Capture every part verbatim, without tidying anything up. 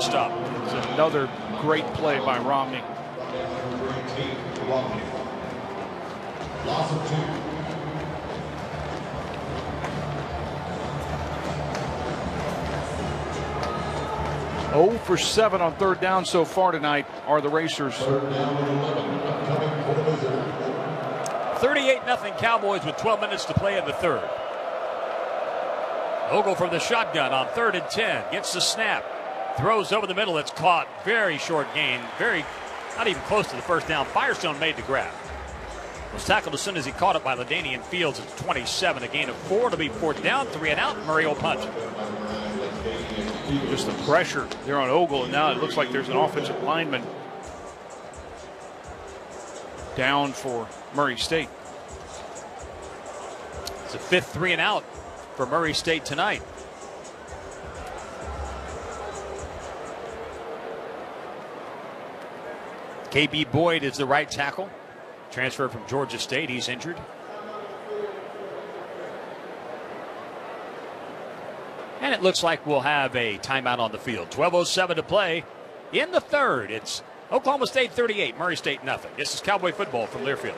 the stop. It's another great play by Romney. Loss of two. oh for seven on third down so far tonight are the Racers. thirty-eight nothing Cowboys with twelve minutes to play in the third. Ogle from the shotgun on third and ten. Gets the snap. Throws over the middle. It's caught. Very short gain. Very, not even close to the first down. Firestone made the grab. Was tackled as soon as he caught it by LaDainian Fields at twenty-seven. A gain of four to be fourth down. Three and out. Murray will punt. Just the pressure there on Ogle, and now it looks like there's an offensive lineman down for Murray State. It's a fifth three and out for Murray State tonight. K B Boyd is the right tackle. Transferred from Georgia State. He's injured. And it looks like we'll have a timeout on the field. twelve oh seven to play in the third. It's Oklahoma State thirty-eight, Murray State nothing. This is Cowboy football from Learfield.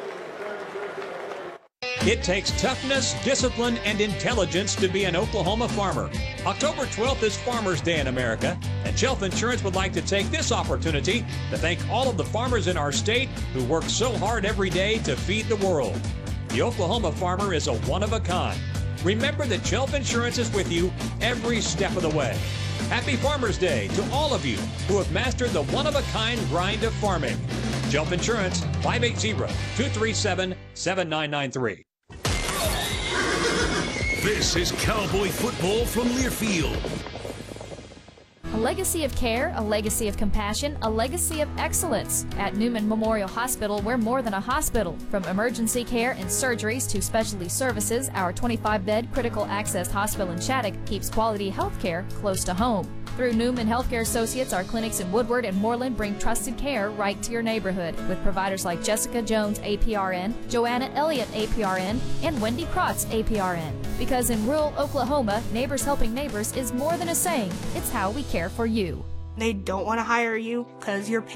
It takes toughness, discipline, and intelligence to be an Oklahoma farmer. October twelfth is Farmers Day in America, and Shelf Insurance would like to take this opportunity to thank all of the farmers in our state who work so hard every day to feed the world. The Oklahoma farmer is a one-of-a-kind. Remember that Shelf Insurance is with you every step of the way. Happy Farmers Day to all of you who have mastered the one-of-a-kind grind of farming. Shelf Insurance, five eight zero, two three seven, seven nine nine three. This is Cowboy football from Learfield. A legacy of care, a legacy of compassion, a legacy of excellence. At Newman Memorial Hospital, we're more than a hospital. From emergency care and surgeries to specialty services, our twenty-five bed critical access hospital in Shattuck keeps quality health care close to home. Through Newman Healthcare Associates, our clinics in Woodward and Moreland bring trusted care right to your neighborhood with providers like Jessica Jones, A P R N, Joanna Elliott, A P R N, and Wendy Krotz, A P R N. Because in rural Oklahoma, neighbors helping neighbors is more than a saying. It's how we care for you. They don't want to hire you because you're